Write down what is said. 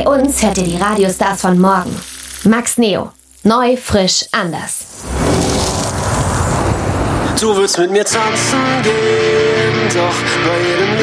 Bei uns hört ihr die Radiostars von morgen. Max Neo. Neu, frisch, anders. Du willst mit mir tanzen gehen, doch bei jedem